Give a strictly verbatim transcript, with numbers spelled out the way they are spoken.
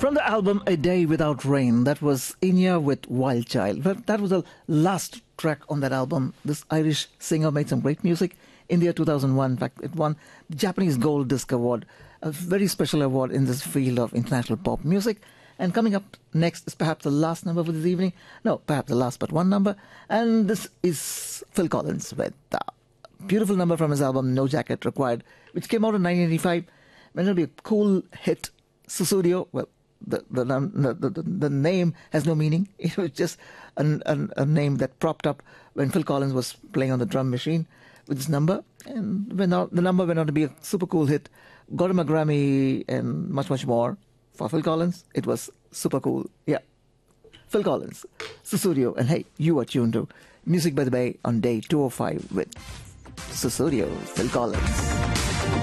From the album A Day Without Rain, that was Inya with Wild Child. But that was the last track on that album. This Irish singer made some great music in the year two thousand one. In fact, it won the Japanese Gold Disc Award, a very special award in this field of international pop music. And coming up next is perhaps the last number for this evening. No, perhaps the last but one number. And this is Phil Collins with a beautiful number from his album No Jacket Required, which came out in nineteen eighty-five. When it'll be a cool hit, Sussudio, well, the the, the the the name has no meaning. It was just a, a, a name that propped up when Phil Collins was playing on the drum machine with this number. And when out, the number went on to be a super cool hit, got him a Grammy and much, much more. For Phil Collins, it was super cool. Yeah. Phil Collins, Sussudio, and hey, you are tuned to Music by the Bay on day two oh five with Sussudio, Phil Collins.